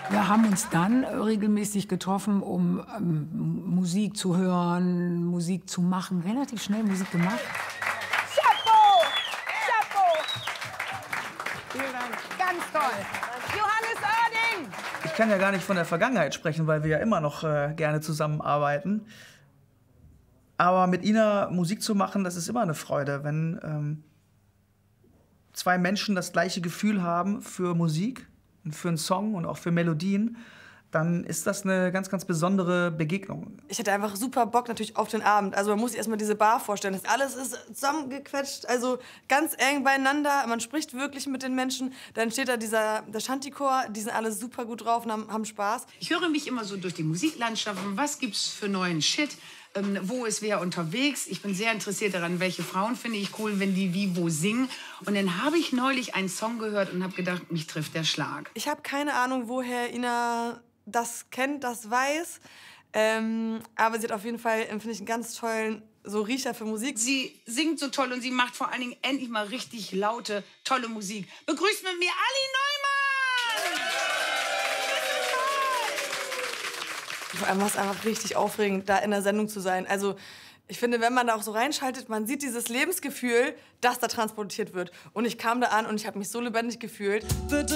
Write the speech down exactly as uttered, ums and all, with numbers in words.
Wir haben uns dann regelmäßig getroffen, um ähm, Musik zu hören, Musik zu machen. Relativ schnell Musik gemacht. Chapeau! Chapeau! Vielen Dank. Ganz toll. Johannes Oerding! Ich kann ja gar nicht von der Vergangenheit sprechen, weil wir ja immer noch äh, gerne zusammenarbeiten. Aber mit Ina Musik zu machen, das ist immer eine Freude, wenn ähm, zwei Menschen das gleiche Gefühl haben für Musik und für einen Song und auch für Melodien, dann ist das eine ganz, ganz besondere Begegnung. Ich hatte einfach super Bock natürlich auf den Abend. Also man muss sich erstmal diese Bar vorstellen. Das alles ist zusammengequetscht, also ganz eng beieinander. Man spricht wirklich mit den Menschen. Dann steht da dieser der Shanty-Chor, die sind alle super gut drauf und haben, haben Spaß. Ich höre mich immer so durch die Musiklandschaften. Was gibt's für neuen Shit? Ähm, wo ist wer unterwegs? Ich bin sehr interessiert daran, welche Frauen finde ich cool, wenn die wie wo singen. Und dann habe ich neulich einen Song gehört und habe gedacht, mich trifft der Schlag. Ich habe keine Ahnung, woher Ina das kennt, das weiß. Ähm, aber sie hat auf jeden Fall, finde ich, einen ganz tollen so Riecher für Musik. Sie singt so toll und sie macht vor allen Dingen endlich mal richtig laute, tolle Musik. Begrüßt mit mir Ali Neumann! Vor allem war es einfach richtig aufregend, da in der Sendung zu sein. Also ich finde, wenn man da auch so reinschaltet, man sieht dieses Lebensgefühl, das da transportiert wird. Und ich kam da an und ich habe mich so lebendig gefühlt.